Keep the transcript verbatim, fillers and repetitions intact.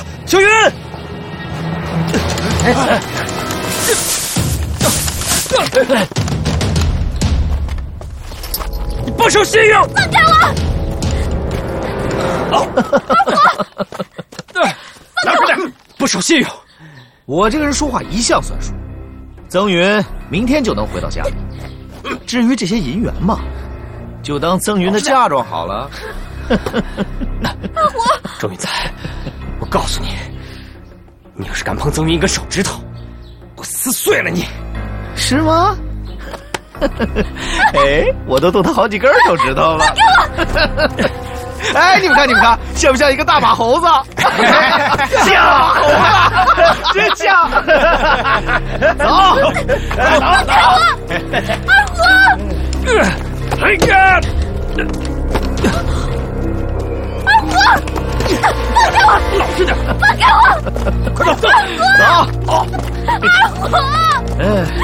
小云，你不守信用！ 放开我！ 拿出来！不守信用！ 我这个人说话一向算数。曾云明天就能回到家里。至于这些银元嘛，就当曾云的嫁妆好了。 阿虎， 周云才，我告诉你，你要是敢碰曾云一根手指头，我撕碎了你！ 是吗？哎，我都动他好几根手指头了。 给我！ 哎，你们看，你们看，像不像一个大马猴子？像，真像。走，走，走。 阿虎， 哎呀！ 阿虎，放开我！ 老实点！ 放开我！ 快走，走。 走。 阿虎！ 哎。